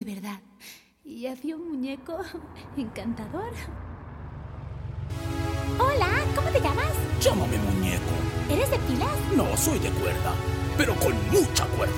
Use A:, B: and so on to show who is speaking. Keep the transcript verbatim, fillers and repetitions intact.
A: verdad. Y hacía un muñeco encantador.
B: Hola, ¿cómo te llamas?
C: Llámame muñeco.
B: ¿Eres de pilas?
C: No, soy de cuerda, pero con mucha cuerda.